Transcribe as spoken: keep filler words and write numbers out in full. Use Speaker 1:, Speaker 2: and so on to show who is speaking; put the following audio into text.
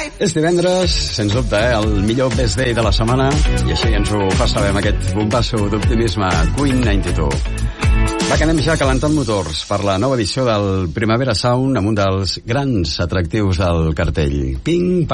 Speaker 1: És divendres, sens dubte, eh? El millor best day de la setmana, i així ens ho fa saber amb aquest bombasso d'optimisme. Queen noranta dos. Va, que anem ja calentant motors per la nova edició del Primavera Sound amb un dels grans atractius del cartell. Ping,